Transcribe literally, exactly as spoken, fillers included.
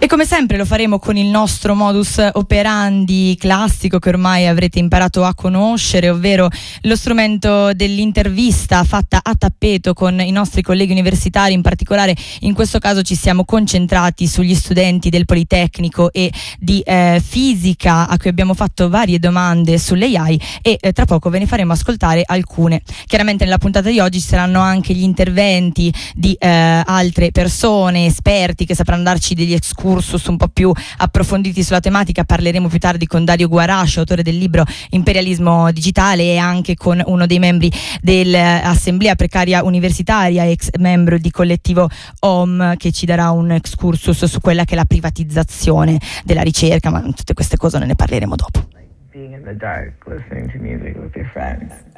come sempre lo faremo con il nostro modus operandi classico che ormai avrete imparato a conoscere, ovvero lo strumento dell'intervista fatta a tappeto con i nostri colleghi universitari. In particolare in questo caso ci siamo concentrati sugli studenti del Politecnico e di eh, fisica, a cui abbiamo fatto varie domande sull'A I e eh, tra poco ve ne faremo ascoltare alcune. Chiaramente nella puntata di oggi ci saranno anche gli interventi di eh, altre persone, esperti che sapranno darci degli excursus un po' più approfonditi sulla tematica. Parleremo più tardi con Dario Guarascio, autore del libro Imperialismo Digitale, e anche con uno dei membri dell'Assemblea Precaria Universitaria, ex membro di collettivo O M, che ci darà un excursus su quella che è la privatizzazione della ricerca, ma tutte queste cose ne parleremo dopo. Being in the dark, listening to music with your friends.